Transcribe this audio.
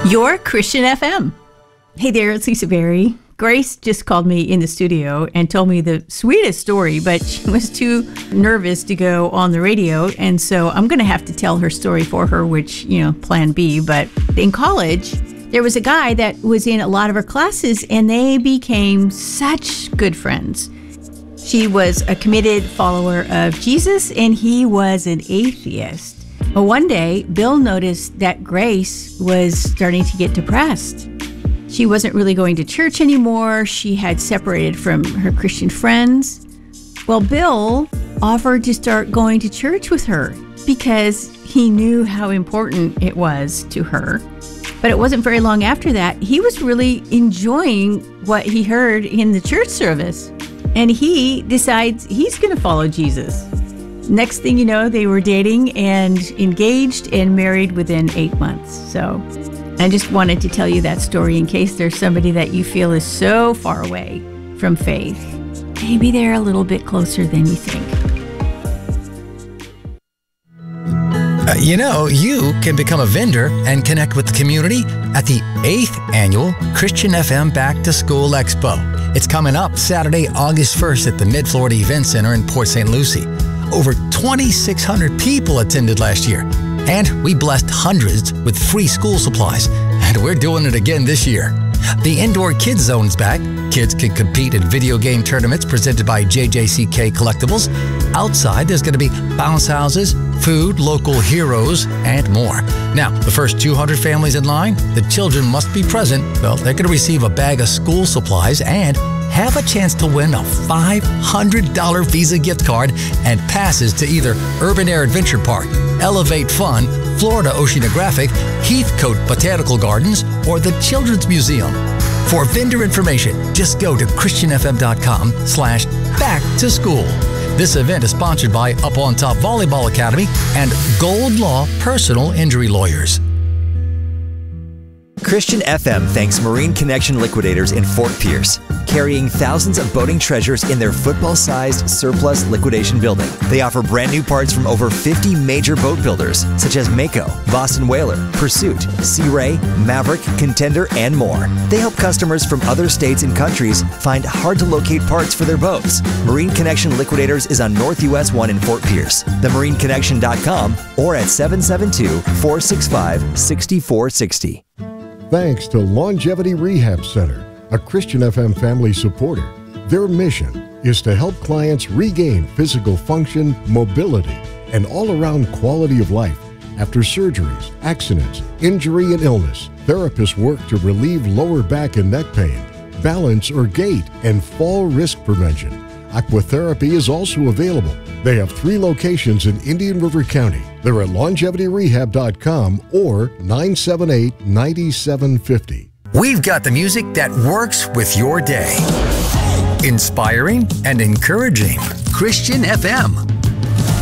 Your Christian FM. Hey there, it's Lisa Berry. Grace just called me in the studio and told me the sweetest story, but she was too nervous to go on the radio. And so I'm going to have to tell her story for her, which, plan B. But in college, there was a guy that was in a lot of her classes and they became such good friends. She was a committed follower of Jesus and he was an atheist. But one day, Bill noticed that Grace was starting to get depressed. She wasn't really going to church anymore. She had separated from her Christian friends. Well, Bill offered to start going to church with her because he knew how important it was to her. But it wasn't very long after that. He was really enjoying what he heard in the church service. And he decides he's going to follow Jesus. Next thing you know, they were dating and engaged and married within 8 months. So I just wanted to tell you that story in case there's somebody that you feel is so far away from faith. Maybe they're a little bit closer than you think. You can become a vendor and connect with the community at the 8th Annual Christian FM Back to School Expo. It's coming up Saturday, August 1st at the Mid-Florida Event Center in Port St. Lucie. Over 2,600 people attended last year, and we blessed hundreds with free school supplies, and we're doing it again this year. The Indoor Kids Zone is back. Kids can compete in video game tournaments presented by JJCK Collectibles. Outside, there's going to be bounce houses, food, local heroes, and more. Now, the first 200 families in line, the children must be present. Well, they're going to receive a bag of school supplies and have a chance to win a $500 Visa gift card and passes to either Urban Air Adventure Park, Elevate Fun, Florida Oceanographic, Heathcote Botanical Gardens, or the Children's Museum. For vendor information, just go to christianfm.com/back-to-school. This event is sponsored by Up on Top Volleyball Academy and Gold Law Personal Injury Lawyers. Christian FM thanks Marine Connection Liquidators in Fort Pierce, carrying thousands of boating treasures in their football-sized surplus liquidation building. They offer brand new parts from over 50 major boat builders, such as Mako, Boston Whaler, Pursuit, Sea Ray, Maverick, Contender, and more. They help customers from other states and countries find hard-to-locate parts for their boats. Marine Connection Liquidators is on North US 1 in Fort Pierce, themarineconnection.com, or at 772-465-6460. Thanks to Longevity Rehab Center, a Christian FM family supporter. Their mission is to help clients regain physical function, mobility, and all-around quality of life after surgeries, accidents, injury, and illness. Therapists work to relieve lower back and neck pain, balance or gait, and fall risk prevention. Aquatherapy is also available. They have 3 locations in Indian River County. They're at longevityrehab.com or 978-9750. We've got the music that works with your day. Inspiring and encouraging. Christian FM.